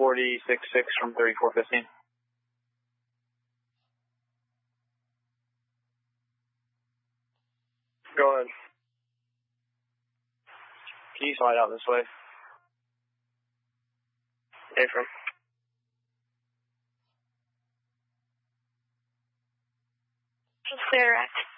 46.6 from 3415. Go ahead. Can you slide out this way? Affirm. Clear direct.